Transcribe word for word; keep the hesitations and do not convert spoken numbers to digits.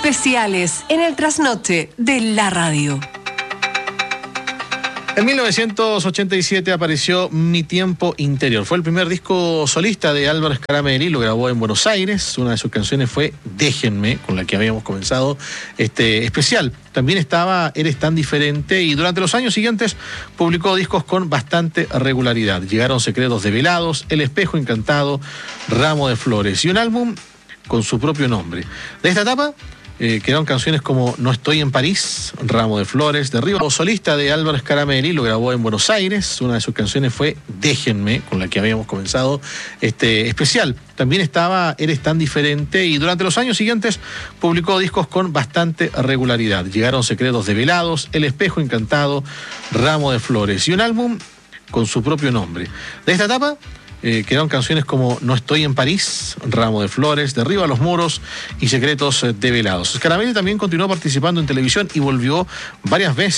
especiales en el trasnoche de la radio. En mil novecientos ochenta y siete apareció Mi Tiempo Interior. Fue el primer disco solista de Álvaro Scaramelli, lo grabó en Buenos Aires. Una de sus canciones fue Déjenme, con la que habíamos comenzado este especial. También estaba Eres tan diferente y durante los años siguientes publicó discos con bastante regularidad. Llegaron Secretos develados, El espejo encantado, Ramo de flores y un álbum con su propio nombre. De esta etapa Eh, quedaron canciones como No estoy en París, Ramo de flores, Derriba. O solista de Álvaro Scaramelli, lo grabó en Buenos Aires. Una de sus canciones fue Déjenme, con la que habíamos comenzado este especial. También estaba Eres tan diferente y durante los años siguientes publicó discos con bastante regularidad. Llegaron Secretos develados, El espejo encantado, Ramo de flores y un álbum con su propio nombre. De esta etapa Eh, quedaron canciones como No estoy en París, Ramo de flores, Derriba los muros y Secretos develados. Scaramelli también continuó participando en televisión y volvió varias veces